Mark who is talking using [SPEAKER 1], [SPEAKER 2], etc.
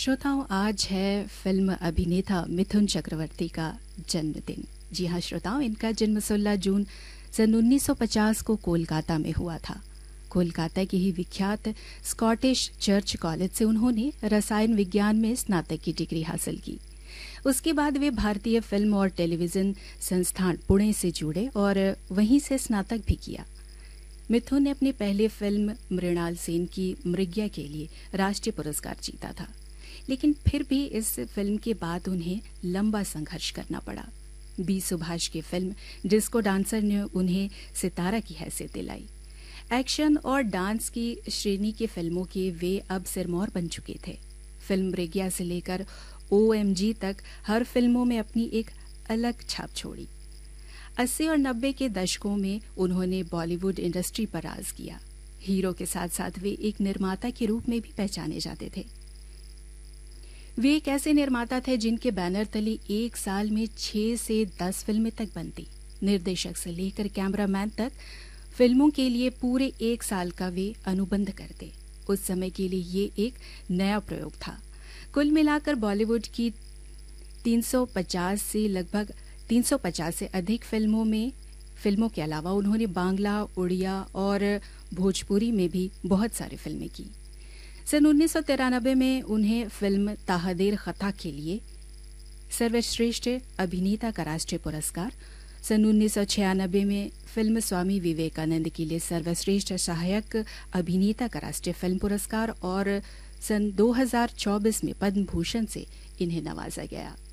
[SPEAKER 1] श्रोताओं, आज है फिल्म अभिनेता मिथुन चक्रवर्ती का जन्मदिन। जी हाँ श्रोताओं, इनका जन्म 16 जून सन 1950 को कोलकाता में हुआ था। कोलकाता के ही विख्यात स्कॉटिश चर्च कॉलेज से उन्होंने रसायन विज्ञान में स्नातक की डिग्री हासिल की। उसके बाद वे भारतीय फिल्म और टेलीविजन संस्थान पुणे से जुड़े और वहीं से स्नातक भी किया। मिथुन ने अपनी पहली फिल्म मृणाल सेन की मृग्या के लिए राष्ट्रीय पुरस्कार जीता था, लेकिन फिर भी इस फिल्म के बाद उन्हें लंबा संघर्ष करना पड़ा। बी सुभाष की फिल्म डिस्को डांसर ने उन्हें सितारा की हैसियत दिलाई। एक्शन और डांस की श्रेणी की फिल्मों के वे अब सिरमौर बन चुके थे। फिल्म मृग्या से लेकर OMG तक हर फिल्मों में अपनी एक अलग छाप छोड़ी। 80 और 90 के दशकों में उन्होंने बॉलीवुड इंडस्ट्री पर राज किया। हीरो के साथ साथ वे एक निर्माता के रूप में भी पहचाने जाते थे। वे एक ऐसे निर्माता थे जिनके बैनर तले एक साल में 6 से 10 फिल्में तक बनती। निर्देशक से लेकर कैमरामैन तक फिल्मों के लिए पूरे एक साल का वे अनुबंध करते। उस समय के लिए ये एक नया प्रयोग था। कुल मिलाकर बॉलीवुड की 350 से अधिक फिल्मों के अलावा उन्होंने बांग्ला, उड़िया और भोजपुरी में भी बहुत सारी फिल्में की। सन 1993 में उन्हें फिल्म ताहदेर खता के लिए सर्वश्रेष्ठ अभिनेता का राष्ट्रीय पुरस्कार, सन 1996 में फिल्म स्वामी विवेकानंद के लिए सर्वश्रेष्ठ सहायक अभिनेता का राष्ट्रीय फिल्म पुरस्कार और सन 2024 में पद्म भूषण से इन्हें नवाजा गया।